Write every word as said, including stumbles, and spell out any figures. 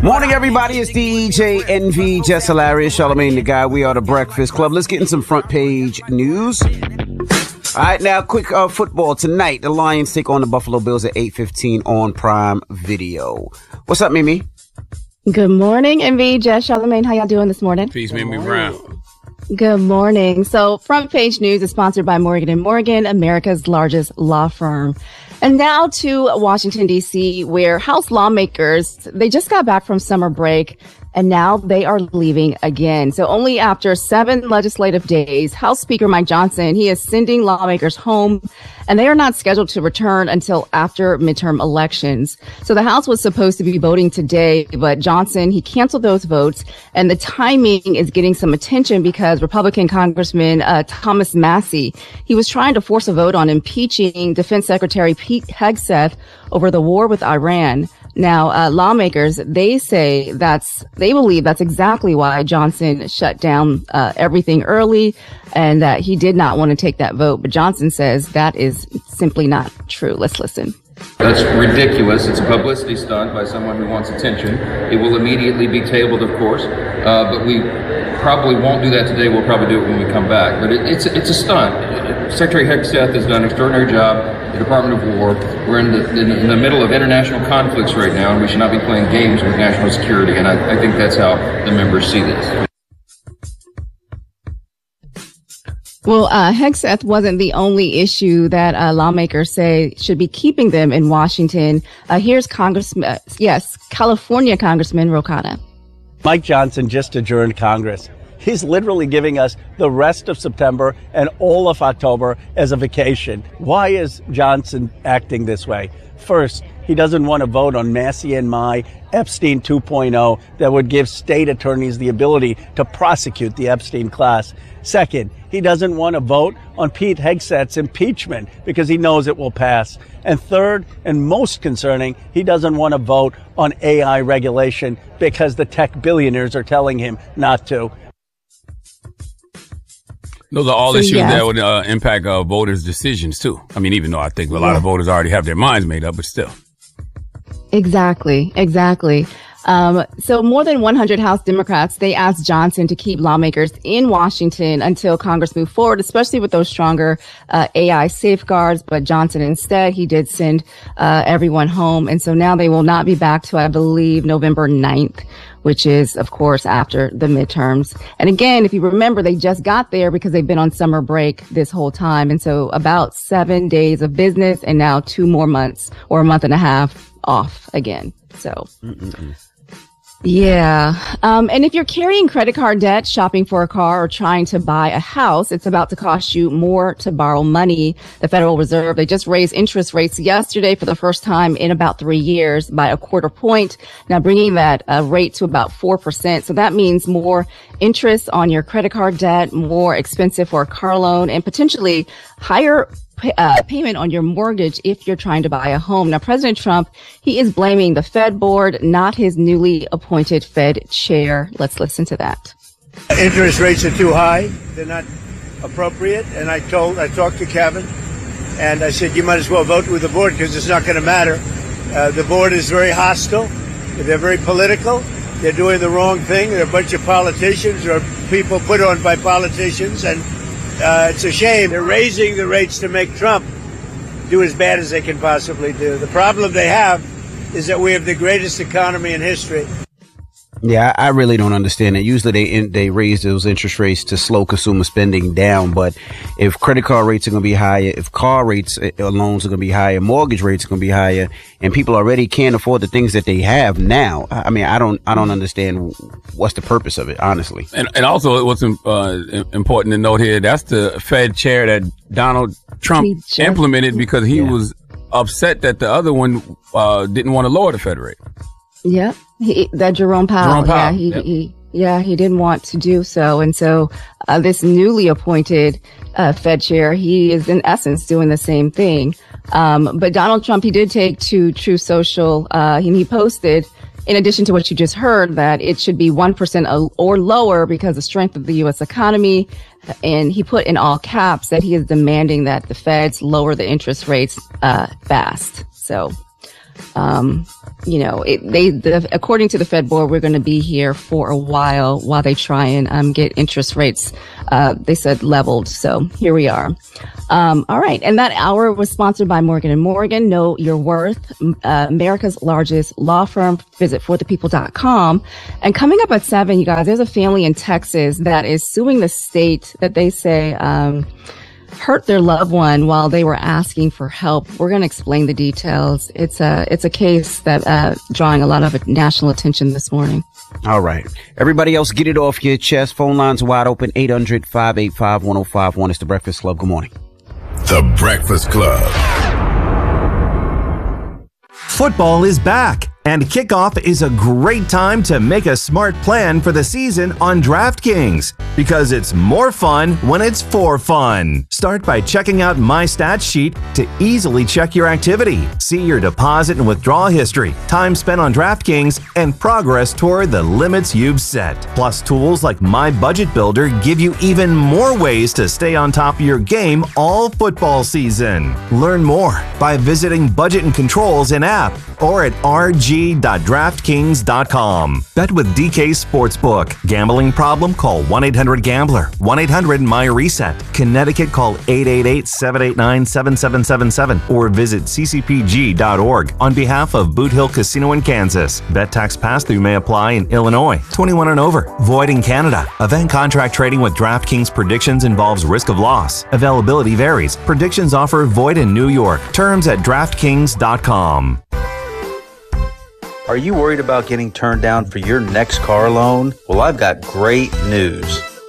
Morning, everybody. It's D J N V, Jess Hilarious, Charlamagne the Guy. We are the Breakfast Club. Let's get in some front page news. All right, now, quick uh, football. Tonight, the Lions take on the Buffalo Bills at eight fifteen on Prime Video. What's up, Mimi? Good morning, N V, Jess, Charlamagne. How y'all doing this morning? Peace, Mimi Brown. Good morning. So, front page news is sponsored by Morgan and Morgan, America's largest law firm. And now to Washington, D C, where House lawmakers, they just got back from summer break, and now they are leaving again. So only after seven legislative days, House Speaker Mike Johnson, he is sending lawmakers home, and they are not scheduled to return until after midterm elections. So the House was supposed to be voting today, but Johnson, he canceled those votes, and the timing is getting some attention because Republican Congressman uh, Thomas Massie, he was trying to force a vote on impeaching Defense Secretary Pete Hegseth over the war with Iran. Now, uh, lawmakers, they say that's, they believe that's exactly why Johnson shut down uh, everything early and that he did not want to take that vote. But Johnson says that is simply not true. Let's listen. That's ridiculous. It's a publicity stunt by someone who wants attention. It will immediately be tabled, of course, uh, but we probably won't do that today. We'll probably do it when we come back. But it, it's, it's a stunt. Secretary Hegseth has done an extraordinary job. The Department of War. We're in the, in, in the middle of international conflicts right now, and we should not be playing games with national security. And I, I think that's how the members see this. Well, uh, Hegseth wasn't the only issue that uh, lawmakers say should be keeping them in Washington. Uh, here's Congressman, uh, yes, California Congressman Ro Khanna. Mike Johnson just adjourned Congress. He's literally giving us the rest of September and all of October as a vacation. Why is Johnson acting this way? First, he doesn't want to vote on Massie and my Epstein two point oh that would give state attorneys the ability to prosecute the Epstein class. Second, he doesn't want to vote on Pete Hegseth's impeachment because he knows it will pass. And third, and most concerning, he doesn't want to vote on A I regulation because the tech billionaires are telling him not to. Those are all So, issues yes. that would uh, impact uh, voters' decisions, too. I mean, even though I think a lot Yeah. of voters already have their minds made up, but still. Exactly, exactly. Um, so more than one hundred House Democrats, they asked Johnson to keep lawmakers in Washington until Congress moved forward, especially with those stronger uh, A I safeguards. But Johnson instead, he did send uh, everyone home. And so now they will not be back to, I believe, November ninth, which is, of course, after the midterms. And again, if you remember, they just got there because they've been on summer break this whole time. And so about seven days of business and now two more months or a month and a half off again. So. Mm-mm-mm. Yeah. Um, and if you're carrying credit card debt, shopping for a car, or trying to buy a house, it's about to cost you more to borrow money. The Federal Reserve, they just raised interest rates yesterday for the first time in about three years by a quarter point. Now bringing that uh, rate to about four percent. So that means more interest on your credit card debt, more expensive for a car loan, and potentially higher Uh, payment on your mortgage if you're trying to buy a home. Now, President Trump, he is blaming the Fed board, not his newly appointed Fed chair. Let's listen to that. Interest rates are too high. They're not appropriate. And I told, I talked to Kevin, and I said, you might as well vote with the board because it's not going to matter. Uh, the board is very hostile. They're very political. They're doing the wrong thing. They're a bunch of politicians or people put on by politicians, and Uh, it's a shame. They're raising the rates to make Trump do as bad as they can possibly do. The problem they have is that we have the greatest economy in history. Yeah, I really don't understand it. Usually they in, they raise those interest rates to slow consumer spending down. But if credit card rates are going to be higher, if car rates, uh, loans are going to be higher, mortgage rates are going to be higher, and people already can't afford the things that they have now, I mean, I don't I don't understand what's the purpose of it, honestly. And, and also what's uh, important to note here, that's the Fed chair that Donald Trump Teacher. implemented because he Yeah. was upset that the other one uh, didn't want to lower the Fed rate. Yep. He, that Jerome Powell. Jerome Powell, Yeah, he, yep. he, yeah, he didn't want to do so. And so uh, this newly appointed uh, Fed chair, he is in essence doing the same thing. Um, but Donald Trump, he did take to True Social, uh, and he posted, in addition to what you just heard, that it should be one percent or lower because of the strength of the U S economy. And he put in all caps that he is demanding that the feds lower the interest rates uh, fast. So Um, you know, it, they, the, according to the Fed board, we're going to be here for a while while they try and um, get interest rates, uh, they said leveled. So here we are. Um, all right. And that hour was sponsored by Morgan and Morgan. Know your worth, uh, America's largest law firm. Visit for the people dot com. And coming up at seven, you guys, there's a family in Texas that is suing the state that they say, um, hurt their loved one while they were asking for help. We're going to explain the details. It's a, it's a case that, uh, drawing a lot of national attention this morning. All right. Everybody else, get it off your chest. Phone lines wide open. eight hundred, five eight five, one oh five one. It's The Breakfast Club. Good morning. The Breakfast Club. Football is back, and kickoff is a great time to make a smart plan for the season on DraftKings, because it's more fun when it's for fun. Start by checking out My Stats Sheet to easily check your activity, see your deposit and withdrawal history, time spent on DraftKings, and progress toward the limits you've set. Plus, tools like My Budget Builder give you even more ways to stay on top of your game all football season. Learn more by visiting Budget and Controls in app or at r g dot draftkings dot com. Bet with D K Sportsbook. Gambling problem? Call one eight hundred gambler. one eight hundred M Y reset. Connecticut, call eight eight eight, seven eight nine, seven seven seven seven or visit c c p g dot org on behalf of Boot Hill Casino in Kansas. Bet tax pass-through may apply in Illinois. twenty-one and over. Void in Canada. Event contract trading with DraftKings predictions involves risk of loss. Availability varies. Predictions offer void in New York. Terms at draftkings dot com. Are you worried about getting turned down for your next car loan? Well, I've got great news.